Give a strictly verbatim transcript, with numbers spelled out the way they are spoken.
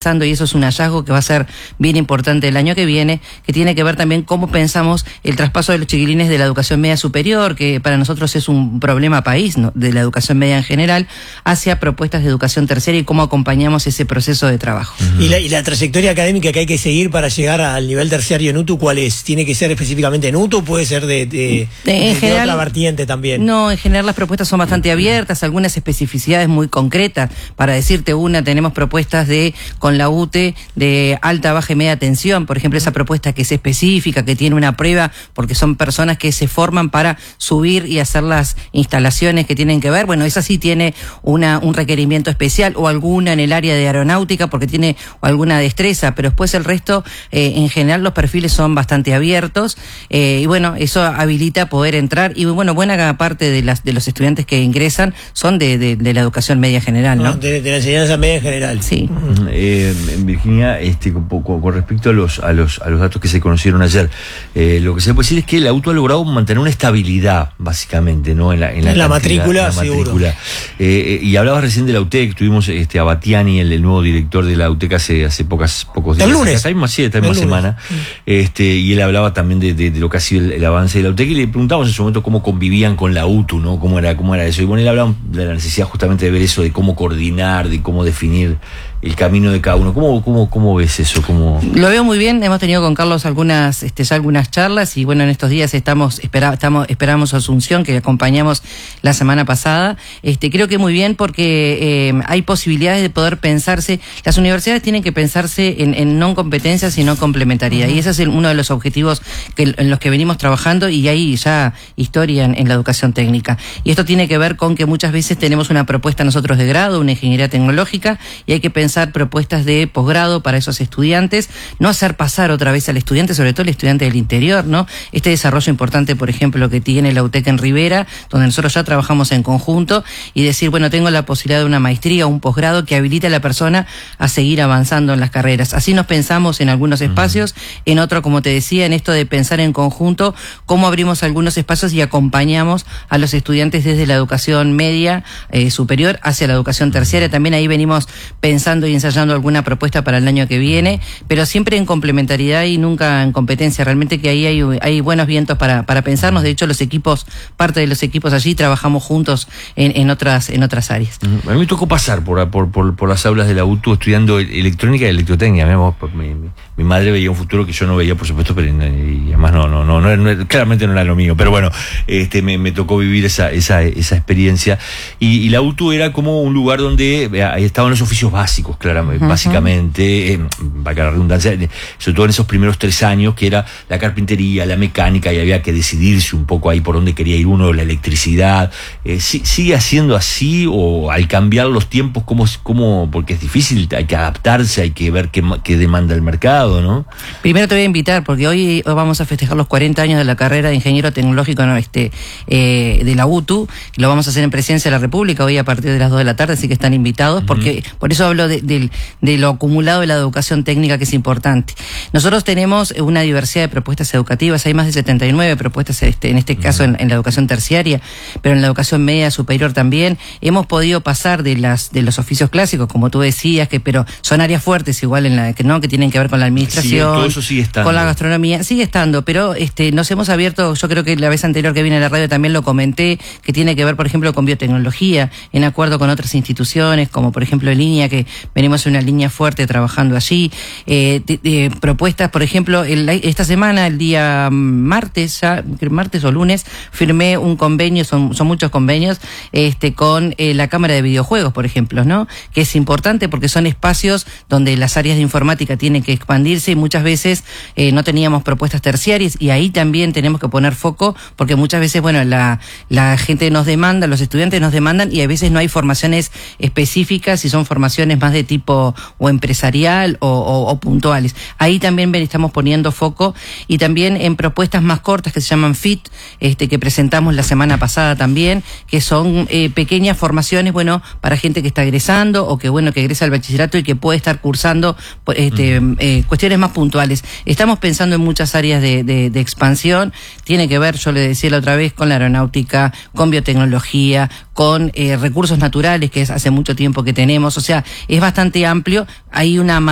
y eso es un hallazgo que va a ser bien importante el año que viene, que tiene que ver también cómo pensamos el traspaso de los chiquilines de la educación media superior, que para nosotros es un problema país, ¿no?, de la educación media en general, hacia propuestas de educación terciaria y cómo acompañamos ese proceso de trabajo. Uh-huh. ¿Y, la, y la trayectoria académica que hay que seguir para llegar al nivel terciario en U T U, ¿cuál es? ¿Tiene que ser específicamente en U T U o puede ser de, de, de, en de general, otra vertiente también? No, en general las propuestas son bastante abiertas, algunas especificidades muy concretas. Para decirte una, tenemos propuestas de con la U T E de alta, baja y media tensión, por ejemplo, esa propuesta que es específica, que tiene una prueba, porque son personas que se forman para subir y hacer las instalaciones que tienen que ver, bueno, esa sí tiene una, un requerimiento especial, o alguna en el área de aeronáutica porque tiene alguna destreza, pero después el resto, eh, en general los perfiles son bastante abiertos, eh, y bueno, eso habilita poder entrar, y bueno, buena parte de las de los estudiantes que ingresan son de, de, de la educación media general, ¿no? De, de la enseñanza media general. Sí. Eh, Virginia, este, con, con, con respecto a los, a los a los datos que se conocieron ayer, eh, lo que se puede decir es que el auto ha logrado mantener una estabilidad, básicamente, ¿no? En la, en la, en la cantidad, matrícula, en la seguro. matrícula. Eh, y hablabas recién de la U T E C, tuvimos este, a Batiani, el, el nuevo director de la U T E C, hace, hace pocas, pocos días. El lunes. Esta misma, sí, esta misma semana. Este, y él hablaba también de, de, de lo que ha sido el, el avance de la U T E C, y le preguntamos en su momento cómo convivían con la U T U, ¿no? Cómo era, cómo era eso. Y bueno, él hablaba de la necesidad justamente de ver eso, de cómo coordinar, de cómo definir el camino de cada uno. ¿Cómo, cómo, cómo ves eso? ¿Cómo... Lo veo muy bien, hemos tenido con Carlos algunas, este, ya algunas charlas, y bueno, en estos días estamos, espera, estamos, esperamos a Asunción, que acompañamos la semana pasada. Este, creo que muy bien porque eh, hay posibilidades de poder pensarse, las universidades tienen que pensarse en, en no competencia, sino complementariedad, uh-huh. y ese es el, uno de los objetivos que, en los que venimos trabajando, y hay ya historia en, en la educación técnica. Y esto tiene que ver con que muchas veces tenemos una propuesta nosotros de grado, una ingeniería tecnológica, y hay que pensar propuestas de posgrado para esos estudiantes, no hacer pasar otra vez al estudiante, sobre todo el estudiante del interior, ¿no? Este desarrollo importante, por ejemplo, que tiene la U T E C en Rivera, donde nosotros ya trabajamos en conjunto, y decir, bueno, tengo la posibilidad de una maestría o un posgrado que habilite a la persona a seguir avanzando en las carreras. Así nos pensamos en algunos espacios, uh-huh. en otro, como te decía, en esto de pensar en conjunto, cómo abrimos algunos espacios y acompañamos a los estudiantes desde la educación media eh, superior hacia la educación terciaria. También ahí venimos pensando y ensayando alguna propuesta para el año que viene, pero siempre en complementariedad y nunca en competencia. Realmente que ahí hay, hay buenos vientos para, para pensarnos. De hecho, los equipos, parte de los equipos allí trabajamos juntos en, en otras en otras áreas. A mí me tocó pasar por, por, por, por las aulas de la U T U estudiando electrónica y electrotecnia. Mi, mi, mi madre veía un futuro que yo no veía, por supuesto, pero y además no, no, no, no, no claramente no era lo mío. Pero bueno, este, me, me tocó vivir esa, esa, esa experiencia. Y, y la U T U era como un lugar donde ahí estaban los oficios básicos, claramente, uh-huh. básicamente, eh, valga la redundancia, sobre todo en esos primeros tres años, que era la carpintería, la mecánica, y había que decidirse un poco ahí por dónde quería ir uno, la electricidad. Eh, ¿Sigue siendo así, o al cambiar los tiempos, cómo, cómo, porque es difícil, hay que adaptarse, hay que ver qué, qué demanda el mercado, ¿no? Primero te voy a invitar, porque hoy, hoy vamos a festejar los cuarenta años de la carrera de ingeniero tecnológico, ¿no? este, eh, de la U T U, lo vamos a hacer en Presidencia de la República hoy a partir de las dos de la tarde, así que están invitados, uh-huh. porque por eso hablo de, de, de lo acumulado de la educación técnica, que es importante. Nosotros tenemos una diversidad de propuestas educativas, hay más de setenta y nueve propuestas, este, en este caso en, en la educación terciaria, pero en la educación media superior también. Hemos podido pasar de las de los oficios clásicos, como tú decías, que pero son áreas fuertes igual en la que no que tienen que ver con la administración, sí, todo eso sigue estando. Con la gastronomía, sigue estando, pero este nos hemos abierto, yo creo que la vez anterior que vine a la radio también lo comenté, que tiene que ver, por ejemplo, con biotecnología, en acuerdo con otras instituciones, como por ejemplo Línea, que venimos en una línea fuerte trabajando allí, eh, de, de propuestas, por ejemplo, el, esta semana, el día martes, ya, martes o lunes, firmé un convenio, son, son muchos convenios, este, con eh, la Cámara de Videojuegos, por ejemplo, ¿no? Que es importante porque son espacios donde las áreas de informática tienen que expandirse, y muchas veces eh, no teníamos propuestas terciarias, y ahí también tenemos que poner foco, porque muchas veces, bueno, la, la gente nos demanda, los estudiantes nos demandan, y a veces no hay formaciones específicas, y son formaciones más de tipo o empresarial o, o, o puntuales. Ahí también estamos poniendo foco, y también en propuestas más cortas que se llaman F I T, este, que presentamos la semana pasada también, que son eh, pequeñas formaciones, bueno, para gente que está egresando, o que, bueno, que egresa al bachillerato y que puede estar cursando este, uh-huh. eh, cuestiones más puntuales. Estamos pensando en muchas áreas de, de, de expansión, tiene que ver, yo le decía la otra vez, con la aeronáutica, con biotecnología, con eh, recursos naturales, que es hace mucho tiempo que tenemos, o sea, es bastante amplio, hay una